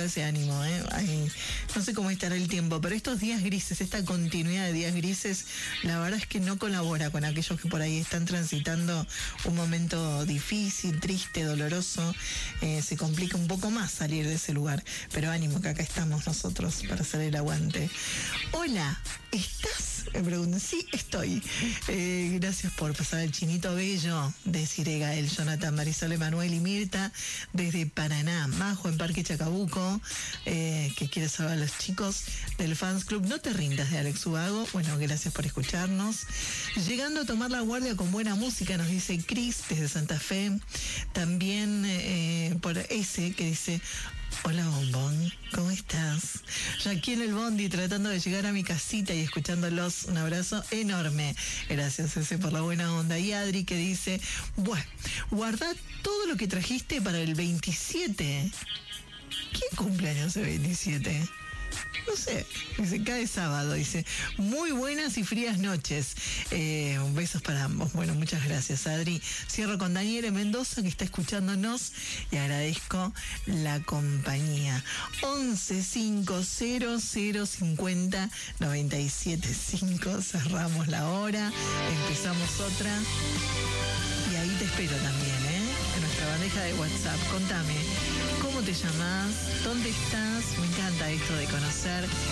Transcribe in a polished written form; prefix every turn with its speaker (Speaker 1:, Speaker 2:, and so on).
Speaker 1: ese ánimo, ¿eh? Ay, no sé cómo estará el tiempo, pero estos días grises, esta continuidad de días grises, la verdad es que no colabora con aquellos que por ahí están transitando un momento difícil, triste, doloroso. Se complica un poco más salir de ese lugar, pero ánimo que acá estamos nosotros para hacer el aguante. Hola, ¿estás? Me preguntan. Sí, estoy. Gracias por pasar el chinito bello, de Gael, Jonathan, Marisol, Emanuel y Mirta, desde Paraná. Majo en Parque Chacabuco, que quiere saber a los chicos del Fans Club. No te rindas, de Alex Ubago. Bueno, gracias por escucharnos. Llegando a tomar la guardia con buena música, nos dice Cris desde Santa Fe. También por ese que dice: hola Bombón, ¿cómo estás? Yo aquí en el bondi tratando de llegar a mi casita y escuchándolos. Un abrazo enorme. Gracias, ese, por la buena onda. Y Adri que dice: bueno, guardá todo lo que trajiste para el 27. ¿Quién cumpleaños el 27? No sé, dice, cae sábado, dice, muy buenas y frías noches. Besos para ambos. Bueno, muchas gracias, Adri. Cierro con Daniela Mendoza, que está escuchándonos, y agradezco la compañía. 1150050975. Cerramos la hora, empezamos otra. Y ahí te espero también, en nuestra bandeja de WhatsApp. Contame, ¿cómo te llamás? ¿Dónde estás? Me encanta esto de conocer